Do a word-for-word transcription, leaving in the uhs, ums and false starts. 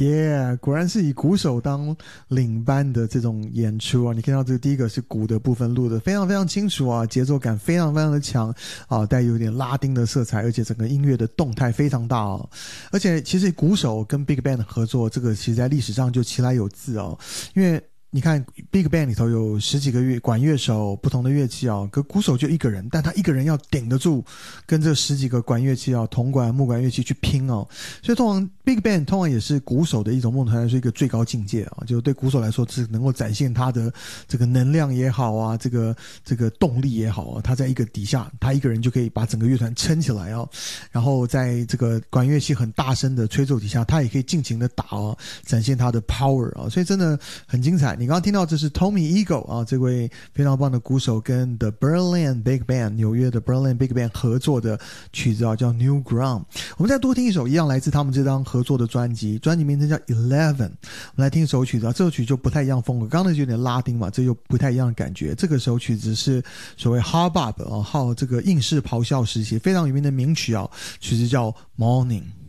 耶、yeah, 果然是以鼓手当领班的这种演出啊！你看到这个第一个是鼓的部分录的非常非常清楚啊，节奏感非常非常的强啊，带有点拉丁的色彩，而且整个音乐的动态非常大哦。而且其实鼓手跟 Big Band 合作，这个其实在历史上就其来有自哦，因为你看 Big Band 里头有十几个乐管乐手，不同的乐器哦，可鼓手就一个人，但他一个人要顶得住跟这十几个管乐器哦，铜管、木管乐器去拼哦，所以通常 Big Band 通常也是鼓手的一种梦团来说一个最高境界啊，就对鼓手来说是能够展现他的这个能量也好啊，这个这个动力也好啊，他在一个底下，他一个人就可以把整个乐团撑起来哦，然后在这个管乐器很大声的吹奏底下，他也可以尽情的打哦，展现他的 power 啊，所以真的很精彩。你刚刚听到这是 Tommy Eagle 啊，这位非常棒的鼓手跟 The Berlin Big Band 纽约的 Berlin Big Band 合作的曲子啊，叫 New Ground。我们再多听一首一样来自他们这张合作的专辑，专辑名称叫 Eleven。我们来听一首曲子啊，这首曲就不太一样风格，刚刚那就有点拉丁嘛，这又不太一样的感觉。这个首曲子是所谓 Hard Bop 啊，号这个硬式咆哮时期非常有名的名曲啊，曲子叫 Morning。